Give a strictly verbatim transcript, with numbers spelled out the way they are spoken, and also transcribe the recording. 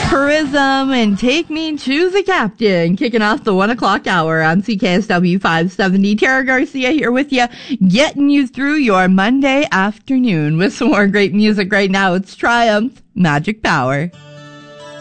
Prism and Take Me to the Captain, kicking off the one o'clock hour on C K S W five seventy. Tara Garcia here with you, getting you through your Monday afternoon with some more great music right now. It's Triumph, Magic Power.